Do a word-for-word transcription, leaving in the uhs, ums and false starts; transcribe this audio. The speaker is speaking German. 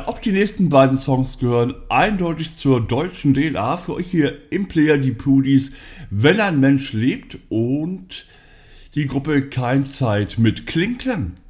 Auch die nächsten beiden Songs gehören eindeutig zur deutschen D N A. Für euch hier im Player die Pudis, Wenn ein Mensch lebt und die Gruppe Keimzeit mit Kling Klang.